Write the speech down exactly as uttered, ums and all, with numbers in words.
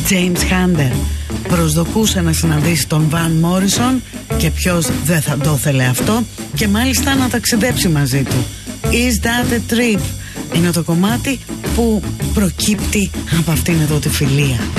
James Hunter προσδοκούσε να συναντήσει τον Van Morrison και ποιος δεν θα το ήθελε αυτό, και μάλιστα να ταξιδέψει μαζί του. Is that a trip? Είναι το κομμάτι που προκύπτει από αυτήν εδώ τη φιλία.